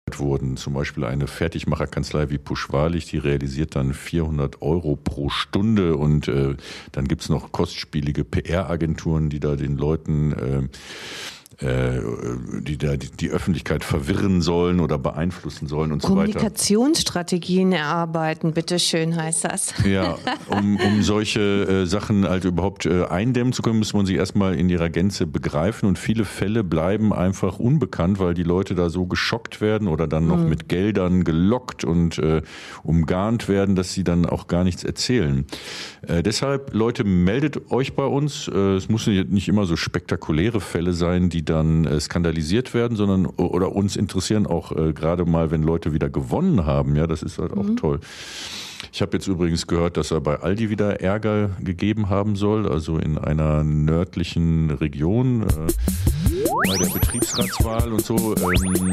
wurden. Zum Beispiel eine Fertigmacherkanzlei wie Puschwalich, die realisiert dann 400 € pro Stunde und dann gibt's noch kostspielige PR-Agenturen, die da den Leuten die da die Öffentlichkeit verwirren sollen oder beeinflussen sollen und so weiter. Kommunikationsstrategien erarbeiten, bitteschön heißt das. Ja, um solche Sachen halt überhaupt eindämmen zu können, muss man sie erstmal in ihrer Gänze begreifen und viele Fälle bleiben einfach unbekannt, weil die Leute da so geschockt werden oder dann noch mit Geldern gelockt und umgarnt werden, dass sie dann auch gar nichts erzählen. Deshalb, Leute, meldet euch bei uns. Es müssen nicht immer so spektakuläre Fälle sein, die dann skandalisiert werden, sondern oder uns interessieren auch gerade mal, wenn Leute wieder gewonnen haben. Ja, das ist halt auch toll. Ich habe jetzt übrigens gehört, dass er bei Aldi wieder Ärger gegeben haben soll, also in einer nördlichen Region bei der Betriebsratswahl und so.